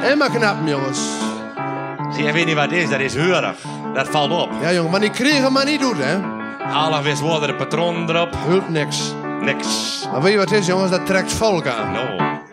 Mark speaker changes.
Speaker 1: Emma knappen, jongens.
Speaker 2: Zie, je weet niet wat het is, dat is heurig. Dat valt op.
Speaker 1: Ja, jongen, maar die kregen maar niet doen, hè.
Speaker 2: Alle wist worden de patroon erop.
Speaker 1: Hult niks.
Speaker 2: Niks.
Speaker 1: Maar weet je wat het is, jongens? Dat trekt volk aan.
Speaker 2: No.